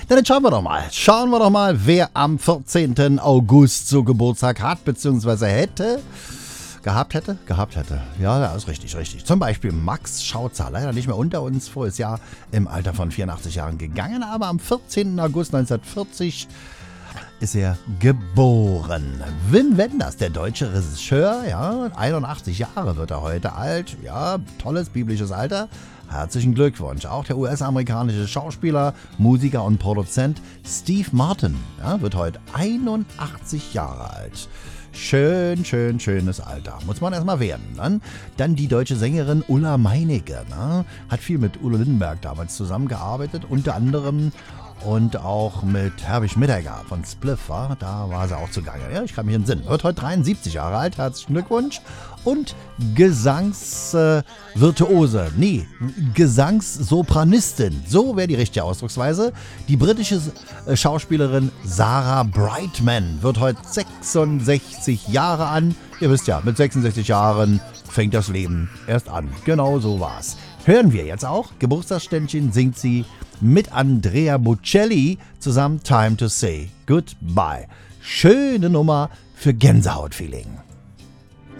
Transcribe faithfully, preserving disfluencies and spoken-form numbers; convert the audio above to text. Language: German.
Dann schauen wir doch mal. Schauen wir doch mal, wer am vierzehnten August so Geburtstag hat, beziehungsweise hätte. Gehabt hätte? Gehabt hätte. Ja, das ist richtig, richtig. Zum Beispiel Max Schautzer, leider nicht mehr unter uns, voriges Jahr im Alter von vierundachtzig Jahren gegangen, aber am vierzehnten August neunzehnhundertvierzig ist er geboren. Wim Wenders, der deutsche Regisseur, ja, einundachtzig Jahre wird er heute alt. Ja, tolles biblisches Alter. Herzlichen Glückwunsch. Auch der U S-amerikanische Schauspieler, Musiker und Produzent Steve Martin, ja, wird heute einundachtzig Jahre alt. Schön, schön, schönes Alter. Muss man erstmal werden. Ne? Dann die deutsche Sängerin Ulla Meinecke. Ne? Hat viel mit Udo Lindenberg damals zusammengearbeitet. Unter anderem und auch mit Herbig Mittegger von Spliff. War. Da war sie auch zugange. Ja, ich kann mich entsinnen. Wird heute dreiundsiebzig Jahre alt. Herzlichen Glückwunsch. Und Gesangsvirtuose. Äh, nee, Gesangssopranistin. So wäre die richtige Ausdrucksweise. Die britische äh, Schauspielerin Sarah Brightman wird heute sechsundsechzig Jahre an. Ihr wisst ja, mit sechsundsechzig Jahren fängt das Leben erst an. Genau so war's. Hören wir jetzt auch. Geburtstagsständchen singt sie mit Andrea Bocelli zusammen Time to Say Goodbye. Schöne Nummer für Gänsehautfeeling.